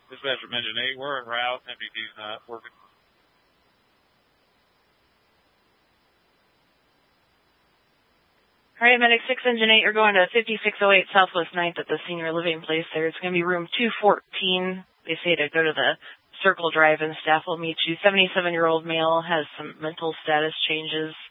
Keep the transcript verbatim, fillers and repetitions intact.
Dispatcher Engine eight, we're en route, M V D's not working. All right, Medic six, Engine eight, you're going to fifty-six oh eight Southwest ninth at the Senior Living Place there. It's going to be room two fourteen. They say to go to the Circle Drive and staff will meet you. seventy-seven-year-old male has some mental status changes.